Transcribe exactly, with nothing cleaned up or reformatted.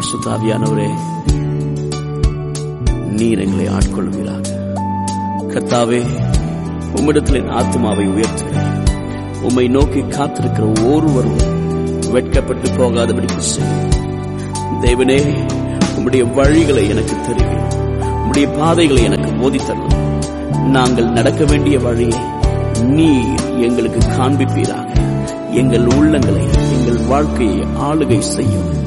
பரிசுத்த ஆவியானவரே, நீர் எங்களை ஆட்கொள்வீராக. கர்த்தாவே, உம்மிடத்தில் என் ஆத்துமாவை உயர்த்துகிறேன். உம்மை நோக்கி காத்திருக்கிற ஒருவரும் வெட்கப்பட்டு போகாதபடிக்கு செய்யும். தேவனே, உம்முடைய வழிகளை எனக்கு தெரியும். உம்முடைய பாதைகளை எனக்கு போதித்தரலாம். நாங்கள் நடக்க வேண்டிய வழியை நீர் எங்களுக்கு காண்பிப்பீராக. எங்கள் உள்ளங்களை, எங்கள் வாழ்க்கையை ஆளுகை செய்யும்.